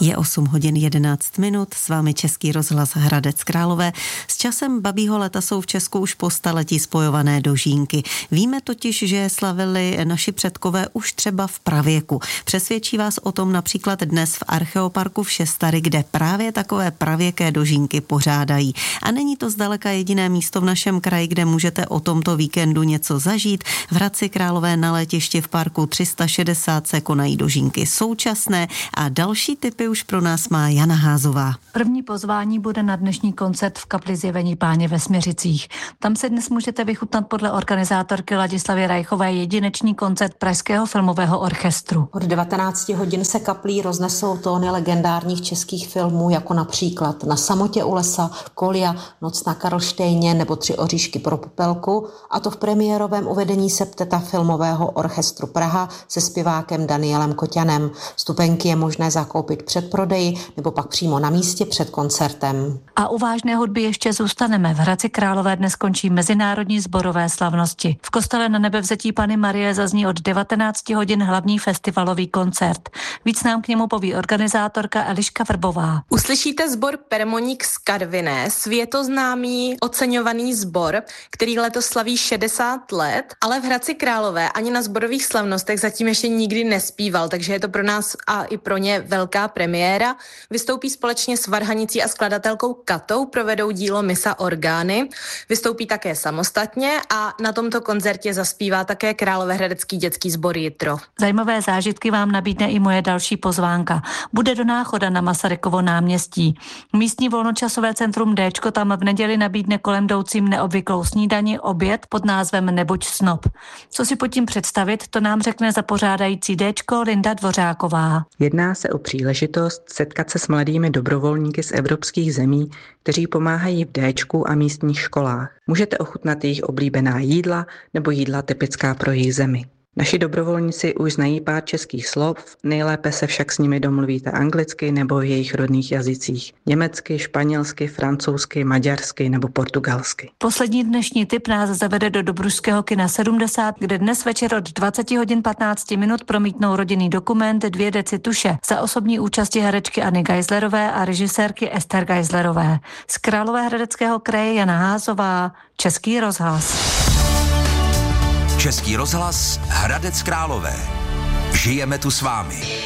Je 8 hodin 11 minut, s vámi Český rozhlas Hradec Králové. S časem babího leta jsou v Česku už po staletí spojované dožínky. Víme totiž, že slavili naši předkové už třeba v pravěku. Přesvědčí vás o tom například dnes v Archeoparku v Šestary, kde právě takové pravěké dožínky pořádají. A není to zdaleka jediné místo v našem kraji, kde můžete o tomto víkendu něco zažít. V Hradci Králové na letišti v parku 360 se konají dožínky současné a další typy už pro nás má Jana Házová. První pozvání bude na dnešní koncert v kapli Zjevení Páně ve Směřicích. Tam se dnes můžete vychutnat podle organizátorky Ladislavy Rajchové jedinečný koncert Pražského filmového orchestru. Od 19 hodin se kaplí roznesou tóny legendárních českých filmů, jako například Na samotě u lesa, Kolja, Noc na Karlštejně nebo Tři oříšky pro Popelku, a to v premiérovém uvedení septeta filmového orchestru Praha se zpěvákem Danielem Koťanem. Vstupenky je možné zakoupit před prodeji nebo pak přímo na místě před koncertem. A u vážné hudby ještě zůstaneme. V Hradci Králové dnes končí mezinárodní sborové slavnosti. V kostele Na Nebevzetí Panny Marie zazní od 19 hodin hlavní festivalový koncert. Víc nám k němu poví organizátorka Eliška Vrbová. Uslyšíte sbor Permoník z Karviné, světoznámý oceňovaný sbor, který letos slaví 60 let, ale v Hradci Králové ani na sborových slavnostech zatím ještě nikdy nespíval, takže je to pro nás a i pro ně velká premiéra. Vystoupí společně s varhanicí a skladatelkou Katou, provedou dílo Misa Orgány, vystoupí také samostatně a na tomto koncertě zaspívá také Královéhradecký dětský sbor Jitro. Zajímavé zážitky vám nabídne i moje další pozvánka. Bude do Náchoda na Masarykovo náměstí. Místní volnočasové centrum Déčko tam v neděli nabídne kolem jdoucím neobvyklou snídani, oběd pod názvem Nebuď snob. Co si pod tím představit, to nám řekne zapořádající Déčko Linda Dvořáková. Jedná se o příležitost setkat se s mladými dobrovolníky z evropských zemí, kteří pomáhají v Déčku a místních školách. Můžete ochutnat jejich oblíbená jídla nebo jídla typická pro jejich zemi. Naši dobrovolníci už znají pár českých slov, nejlépe se však s nimi domluvíte anglicky nebo v jejich rodných jazycích. Německy, španělsky, francouzsky, maďarsky nebo portugalsky. Poslední dnešní tip nás zavede do Dobrušského kina 70, kde dnes večer od 20 hodin 15 minut promítnou rodinný dokument 2 deci tuše za osobní účasti herečky Anny Geislerové a režisérky Ester Geislerové. Z Královéhradeckého kraje Jana Házová, Český rozhlas. Český rozhlas Hradec Králové. Žijeme tu s vámi.